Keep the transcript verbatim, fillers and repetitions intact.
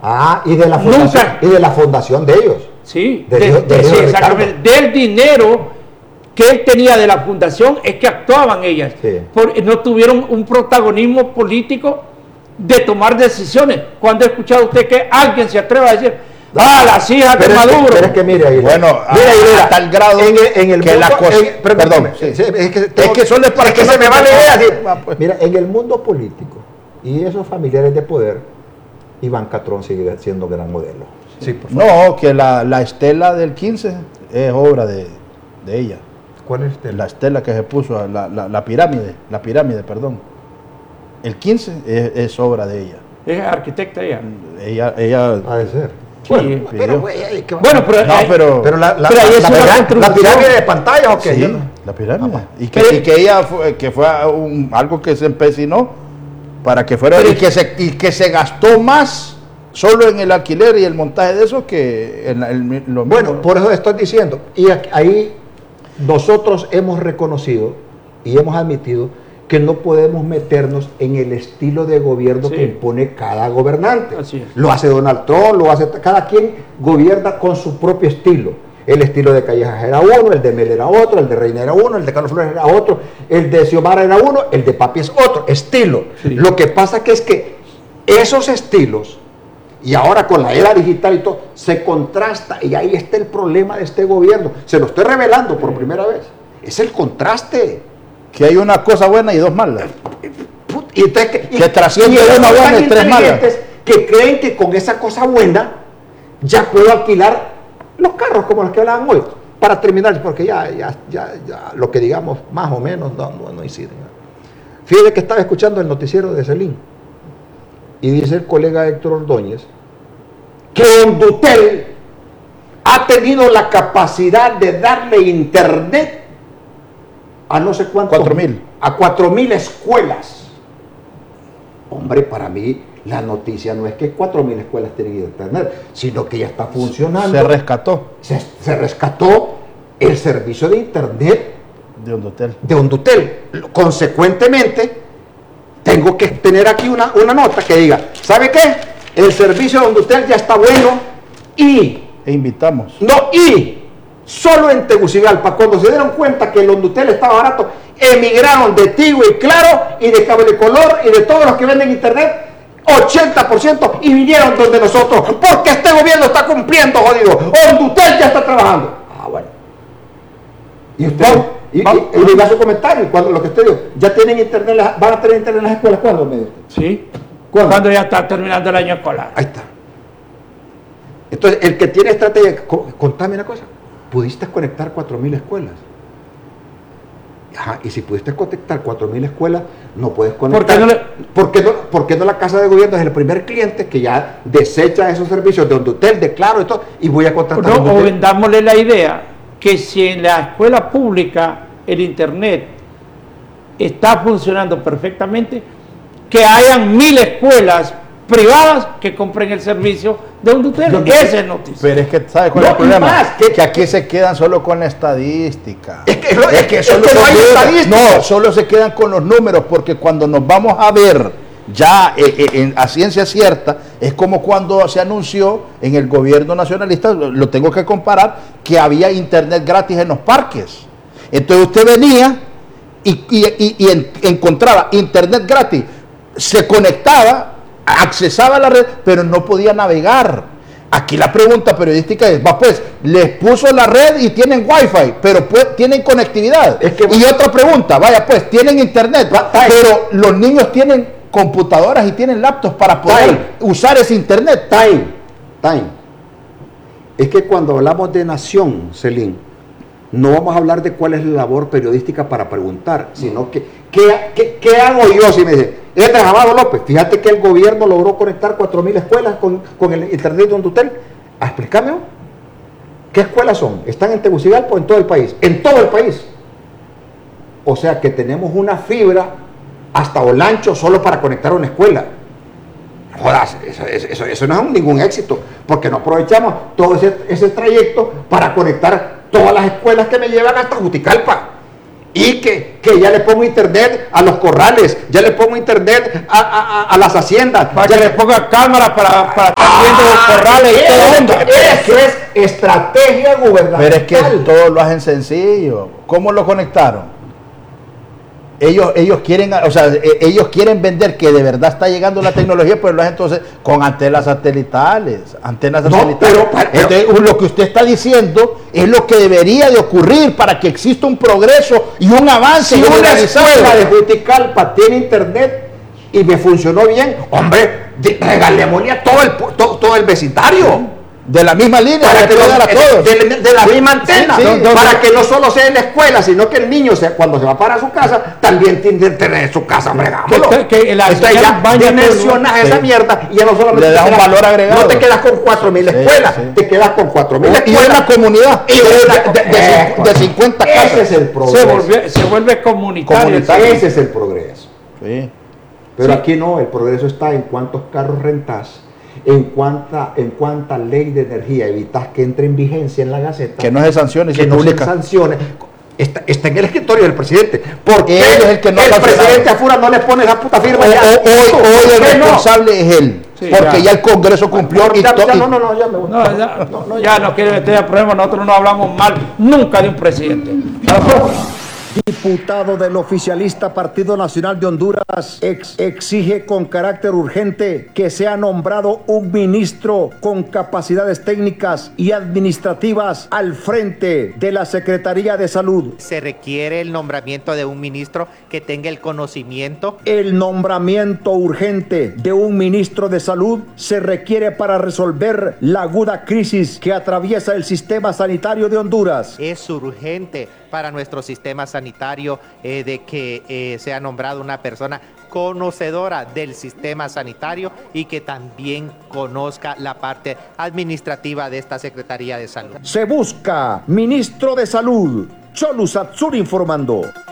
Ah, y de la fundación, Nunca. y de la fundación de ellos. Sí, de, de, de, de, de sí, exactamente. Del dinero que él tenía de la fundación es que actuaban ellas. Sí. Porque no tuvieron un protagonismo político de tomar decisiones. ¿Cuándo ha escuchado usted que alguien se atreva a decir, ah, las hijas de Maduro? Pero es que mire, ahí, bueno, mira, a, mira, a tal grado en el, en el que mundo, la cosa, en, perdón, sí, sí. es que, es que solo es para es que, que se no me va la idea. Sí. Ah, pues. Mira, en el mundo político y esos familiares de poder, Iván Catrón sigue siendo gran modelo. Sí, por favor. No, que la, la estela del quince es obra de, de ella. ¿Cuál es este? La estela que se puso, la, la, la pirámide, la pirámide, perdón. El quince es, es obra de ella. Es arquitecta ella. Ella, ella Ha de ser. Sí, bueno, pidió. pero, güey, ay, ¿qué va? Bueno, pero, no, hay- pero, pero la, la, pero ahí la, es la, una pirámide- contribución. ¿la pirámide de pantalla o qué? sí, Yo no- la pirámide. Ah, y, que, pero- y que ella fue, que fue un, algo que se empecinó para que fuera Pero- y que se y que se gastó más solo en el alquiler y el montaje de eso que en el, lo Bueno, mismo. por eso estoy diciendo. Y aquí- ahí nosotros hemos reconocido y hemos admitido que no podemos meternos en el estilo de gobierno Sí. que impone cada gobernante. Así es. Lo hace Donald Trump, lo hace cada quien gobierna con su propio estilo. El estilo de Callejas era uno, el de Mel era otro, el de Reina era uno, el de Carlos Flores era otro, el de Xiomara era uno, el de Papi es otro, estilo. Sí. Lo que pasa que es que esos estilos, y ahora con la era digital y todo, se contrasta, y ahí está el problema de este gobierno. Se lo estoy revelando por primera vez. Es el contraste. Que hay una cosa buena y dos malas. Put- Y entonces que, y- Que trasciende y ellos una son buena tan y tres malas. inteligentes que creen que con esa cosa buena ya puedo alquilar los carros como los que hablaban hoy. Para terminar, porque ya, ya, ya, ya lo que digamos más o menos no, no, no incide. Fíjate que estaba escuchando el noticiero de Celín y dice el colega Héctor Ordóñez que Hondutel ha tenido la capacidad de darle internet a no sé cuántos, Cuatro mil. a cuatro mil escuelas. Hombre, para mí la noticia no es que cuatro mil escuelas tienen internet, sino que ya está funcionando. Se rescató Se, se rescató el servicio de internet de Hondutel. de Hondutel. Consecuentemente, tengo que tener aquí una, una nota que diga, ¿sabe qué? El servicio de Hondutel ya está bueno y, E invitamos. no, y, solo en Tegucigalpa, cuando se dieron cuenta que el Hondutel estaba barato, emigraron de Tigo y Claro y de Cable Color y de todos los que venden internet, ochenta por ciento, y vinieron donde nosotros, porque este gobierno está cumpliendo, jodido. Hondutel ya está trabajando. Ah, bueno. Y usted, Vamos, y, vamos. y, y diga su comentario, cuando lo que usted dijo, ya tienen internet, en las- van a tener internet en las escuelas, ¿cuándo me dijo? Sí. ¿Cuándo? Cuando ya está terminando el año escolar. Ahí está. Entonces, el que tiene estrategia, co- contame una cosa, pudiste conectar cuatro mil escuelas. Ajá, y si pudiste conectar cuatro mil escuelas, no puedes conectar. qué no le- ¿Por qué no, por qué no la Casa de Gobierno es el primer cliente que ya desecha esos servicios de Hondutel, de Claro y todo, y voy a contratar No, o Hondutel? vendámosle la idea que si en la escuela pública el internet está funcionando perfectamente, que hayan mil escuelas privadas que compren el servicio de Hondutel. Yo- Esa es la noticia. Pero es que, ¿sabes cuál No, es el problema? y más, que- que aquí se quedan solo con la estadística. Es que, es que, es solo que no se hay quedan- estadística. no, solo se quedan con los números, porque cuando nos vamos a ver ya eh, eh, en- a ciencia cierta, es como cuando se anunció en el gobierno nacionalista, lo, lo tengo que comparar, que había internet gratis en los parques. Entonces usted venía y, y- y- y en- encontraba internet gratis, se conectaba, accesaba a la red, pero no podía navegar. Aquí la pregunta periodística es, va pues, les puso la red y tienen wifi, pero pues, tienen conectividad. Es que- y otra pregunta, vaya pues, tienen internet, Va- va- pero los niños tienen computadoras y tienen laptops para poder Time. usar ese internet. Time, time. Es que cuando hablamos de nación, Celín, no vamos a hablar de cuál es la labor periodística para preguntar, sino que, ¿qué, qué, qué hago yo si me dice, este es Amado López, fíjate que el gobierno logró conectar cuatro mil escuelas con, con el internet de Hondutel? Ah, explícame, ¿no? ¿Qué escuelas son? ¿Están en Tegucigalpa o en todo el país? En todo el país. O sea que tenemos una fibra hasta Olancho solo para conectar una escuela. Jodas, eso, eso, eso, eso no es ningún éxito, porque no aprovechamos todo ese, ese trayecto para conectar todas las escuelas que me llevan hasta Juticalpa. Y que, que ya le pongo internet a los corrales, ya le pongo internet a, a, a, a las haciendas. Para ya que le ponga cámaras para, para estar viendo los corrales y todo eso. Eso es estrategia gubernamental. Pero es que todo lo hacen sencillo. ¿Cómo lo conectaron? Ellos, ellos quieren, o sea, ellos quieren vender que de verdad está llegando la tecnología, pero lo hacen entonces con antenas satelitales, antenas No, satelitales. pero, pero, entonces, lo que usted está diciendo es lo que debería de ocurrir para que exista un progreso y un avance. Si una generalizado. escuela de Juticalpa tiene internet y me funcionó bien, hombre, de- regalémosle a todo el, pu- to- todo el vecindario. De la misma línea, Para para que que no- a todos. de, de- de la misma antena, Sí, sí, para donde- que no solo sea en la escuela, sino que el niño se- cuando se va para su casa también tiene que tener su casa, hombre, hagámoslo. Que- que la Entonces señal ya vaya dimensionas todo el- esa sí. mierda y ya no solamente Le das te un quedas- valor agregado. no te quedas con cuatro mil Sí, escuelas, sí. te quedas con cuatro mil Y escuelas. una comunidad Y de, una- de- de- de eh, cin- de cincuenta ese casas. es el Se, progreso. volvió- se vuelve comunitario. Comunitario. Ese es el progreso. Sí. Pero Sí. aquí no, el progreso está en cuántos carros rentas, en cuánta, en cuánta ley de energía evitas que entre en vigencia en la Gaceta. Que no se sancione, que se no se publica. sancione. Está, está en el escritorio del presidente. Porque Él es el que no ha el sancionado. presidente Afura no le pone esa puta firma. Hoy, ya. hoy- hoy ¿Por el qué no? responsable es él, Sí, porque ya. ya. el Congreso cumplió y, Ya, to- ya, y- no, no, no, ya me voy. No, ya, ya no quiere meter el problema, nosotros no hablamos mal nunca de un presidente. A la próxima. Diputado del oficialista Partido Nacional de Honduras ex- exige con carácter urgente que sea nombrado un ministro con capacidades técnicas y administrativas al frente de la Secretaría de Salud. Se requiere el nombramiento de un ministro que tenga el conocimiento. El nombramiento urgente de un ministro de salud se requiere para resolver la aguda crisis que atraviesa el sistema sanitario de Honduras. Es urgente para nuestro sistema sanitario eh, de que eh, sea nombrado una persona conocedora del sistema sanitario y que también conozca la parte administrativa de esta Secretaría de Salud. Se busca ministro de salud. Cholu Satsur informando.